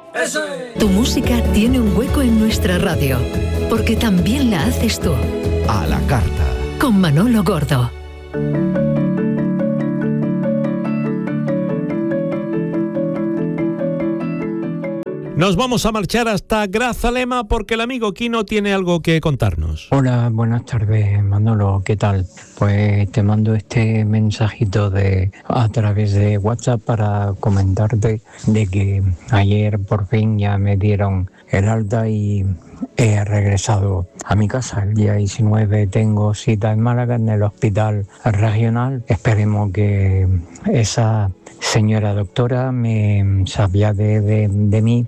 Eso es. Tu música tiene un hueco en nuestra radio, porque también la haces tú. A la carta. Con Manolo Gordo. Nos vamos a marchar hasta Grazalema porque el amigo Quino tiene algo que contarnos. Hola, buenas tardes, Manolo, ¿qué tal? Pues te mando este mensajito a través de WhatsApp para comentarte de que ayer por fin ya me dieron el alta y he regresado a mi casa. El día 19 tengo cita en Málaga en el hospital regional. Esperemos que esa señora doctora me se apiade de mí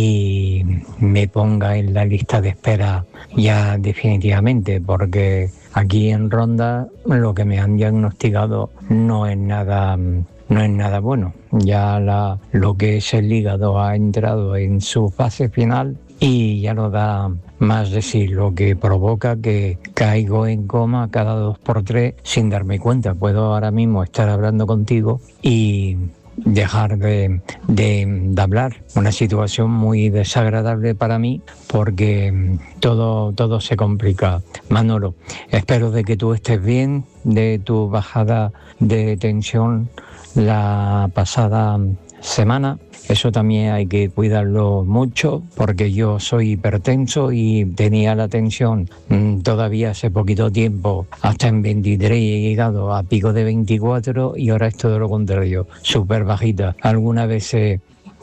y me ponga en la lista de espera ya definitivamente, porque aquí en Ronda lo que me han diagnosticado no es nada bueno. Ya lo que es el hígado ha entrado en su fase final y ya no da más de sí, lo que provoca que caigo en coma cada 2x3 sin darme cuenta. Puedo ahora mismo estar hablando contigo y dejar de hablar. Una situación muy desagradable para mí porque todo se complica. Manolo, espero de que tú estés bien, de tu bajada de tensión la pasada semana. Eso también hay que cuidarlo mucho porque yo soy hipertenso y tenía la tensión todavía hace poquito tiempo hasta en 23 y he llegado a pico de 24 y ahora es todo lo contrario, súper bajita. Algunas veces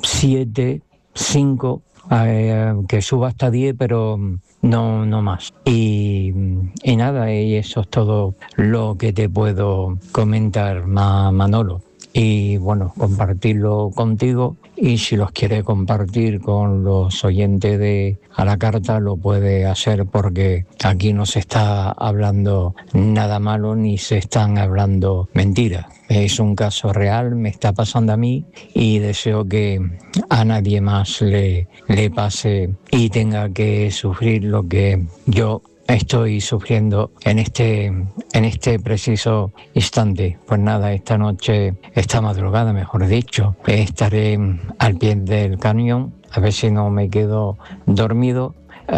7, 5, que suba hasta 10, pero no más. Y nada, y eso es todo lo que te puedo comentar, Manolo. Y bueno, compartirlo contigo, y si los quiere compartir con los oyentes de A la Carta lo puede hacer, porque aquí no se está hablando nada malo ni se están hablando mentiras. Es un caso real, me está pasando a mí y deseo que a nadie más le pase y tenga que sufrir lo que yo estoy sufriendo en este preciso instante. Pues nada, esta madrugada, mejor dicho, estaré al pie del cañón, a ver si no me quedo dormido.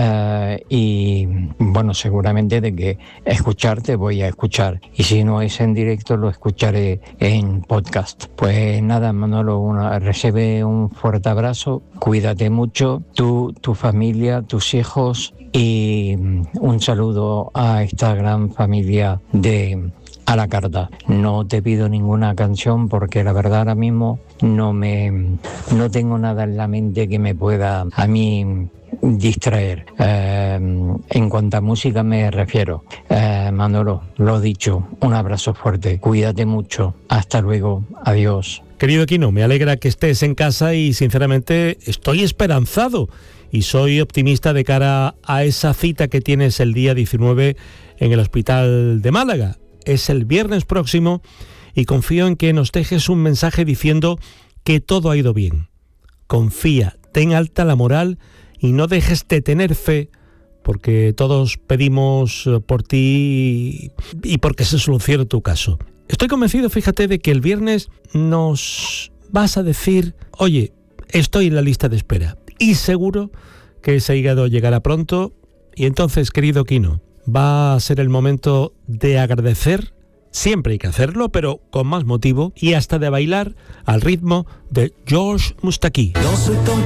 Y bueno, seguramente de que escucharte voy a escuchar, y si no es en directo lo escucharé en podcast. Pues nada, Manolo, recibe un fuerte abrazo, cuídate mucho, tu familia, tus hijos, y un saludo a esta gran familia de A la Carta. No te pido ninguna canción porque la verdad ahora mismo no tengo nada en la mente que me pueda a mí distraer. En cuanto a música me refiero. Manolo, lo dicho, un abrazo fuerte, cuídate mucho, hasta luego, adiós. Querido Quino, me alegra que estés en casa y sinceramente estoy esperanzado y soy optimista de cara a esa cita que tienes el día 19 en el Hospital de Málaga. Es el viernes próximo y confío en que nos dejes un mensaje diciendo que todo ha ido bien. Confía, ten alta la moral y no dejes de tener fe, porque todos pedimos por ti y porque se solucione tu caso. Estoy convencido, fíjate, de que el viernes nos vas a decir, oye, estoy en la lista de espera. Y seguro que ese hígado llegará pronto. Y entonces, querido Quino, va a ser el momento de agradecer. Siempre hay que hacerlo, pero con más motivo, y hasta de bailar al ritmo de George Mustaki.